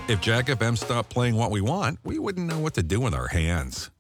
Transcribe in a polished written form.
If Jack FM stopped playing what we want, we wouldn't know what to do with our hands.